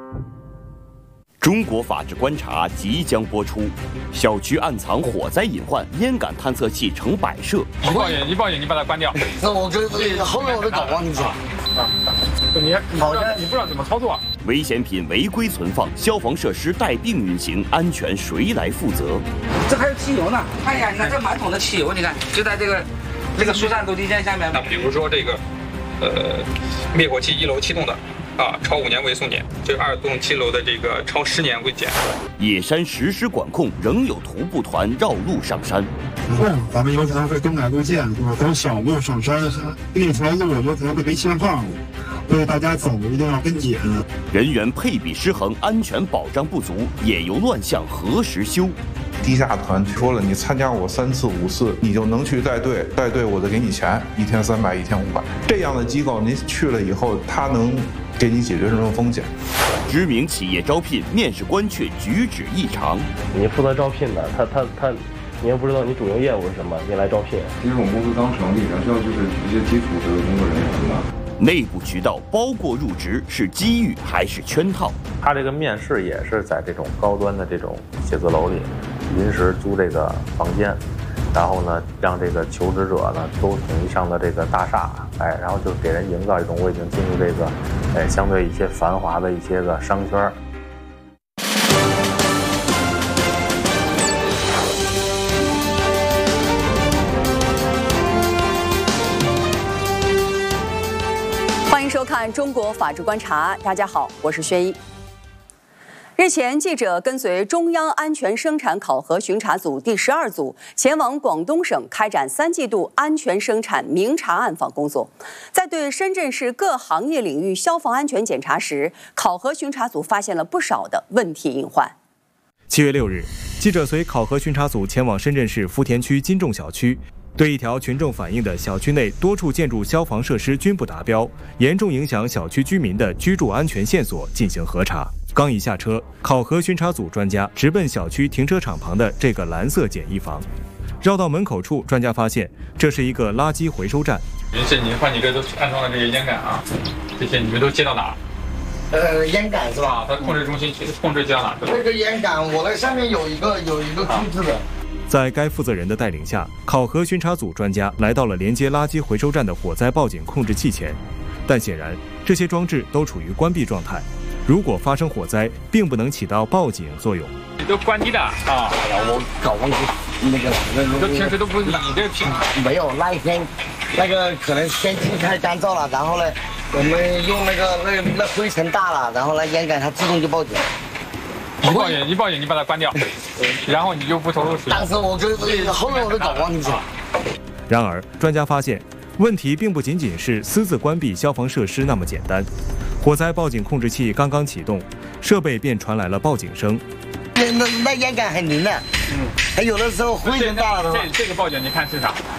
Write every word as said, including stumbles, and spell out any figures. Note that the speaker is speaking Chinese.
中国法制观察即将播出，小区暗藏火灾隐患，烟感探测器成摆设。 一报警，一报警，你把它关掉。 那我这后面我就搞忘记了。 啊，你你不知道你不知道怎么操作？ 危险品违规存放，消防设施带病运行，安全谁来负责？ 这还有汽油呢！看一下，你看这满桶的汽油，你看就在这个这个疏散楼梯间下面。 那比如说这个，呃，灭火器一楼启动的。 啊，超五年为送检，这二栋七楼的这个超十年为检。 野山实施管控，仍有徒步团绕路上山。 以后咱们有可能会更改路线，走小路上山，那条路有可能会没信号，所以大家走一定要跟紧。 人员配比失衡，安全保障不足，野游乱象何时休？ 地下团说了，你参加我三次五次，你就能去带队，带队我就给你钱，一天三百，一天五百。这样的机构，您去了以后，他能给你解决什么风险？ 知名企业招聘，面试官却举止异常。 你负责招聘的，他他他，你也不知道你主营业务是什么，你来招聘。 其实我们公司刚成立，然后需要就是一些基础的工作人员嘛。 内部渠道包过入职是机遇还是圈套？ 他这个面试也是在这种高端的这种写字楼里临时租这个房间，然后呢，让这个求职者呢都统一上了这个大厦，哎，然后就给人营造一种我已经进入这个，哎，相对一些繁华的一些个商圈。 欢迎收看《中国法制观察》，大家好，我是薛一。日前，记者跟随中央安全生产考核巡查组第十二组前往广东省开展三季度安全生产明察暗访工作。在对深圳市各行业领域消防安全检查时，考核巡查组发现了不少的问题隐患。 七月六日，记者随考核巡查组前往深圳市福田区金众小区。 对一条群众反映的小区内多处建筑消防设施均不达标，严重影响小区居民的居住安全线索进行核查。刚一下车，考核巡查组专家直奔小区停车场旁的这个蓝色简易房。绕到门口处，专家发现这是一个垃圾回收站。 人事，你换几个都安装了这些烟杆啊，这些你们都接到哪？ 呃，烟杆是吧？ 它控制中心控制接到哪？ 这个烟杆，我那上面有一个有一个控制的。 在该负责人的带领下，考核巡查组专家来到了连接垃圾回收站的火灾报警控制器前，但显然这些装置都处于关闭状态，如果发生火灾，并不能起到报警作用。 你都关机的啊？ 哎呀，我搞忘记那个， 你都平时都不理这个平没有那一天，那个可能天气太干燥了，然后呢，我们用那个那个那灰尘大了，然后呢烟杆它自动就报警。 一报警，一报警，你把它关掉，然后你就不投入使用。 当时我就后面我就搞忘记了。 然而，专家发现，问题并不仅仅是私自关闭消防设施那么简单。火灾报警控制器刚刚启动，设备便传来了报警声。 那那那烟杆很灵的，嗯，还有的时候灰尘大了。 这这个报警你看是啥？